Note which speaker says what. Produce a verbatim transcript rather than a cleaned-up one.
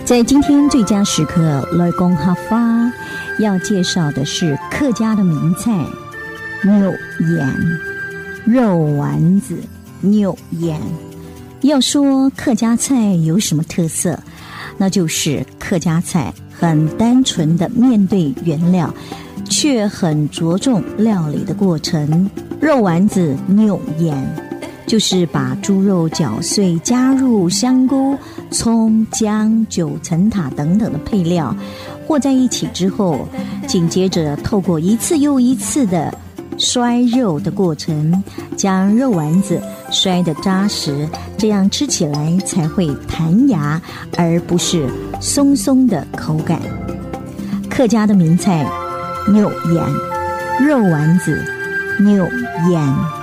Speaker 1: 在今天最佳时刻来讲哈发要介绍的是客家的名菜牛眼肉丸子。牛眼要说客家菜有什么特色，那就是客家菜很单纯的面对原料，却很着重料理的过程。肉丸子牛眼就是把猪肉搅碎，加入香菇、葱、姜、九层塔等等的配料和在一起之后，紧接着透过一次又一次的摔肉的过程，将肉丸子摔得扎实，这样吃起来才会弹牙，而不是松松的口感。客家的名菜牛眼肉丸子牛眼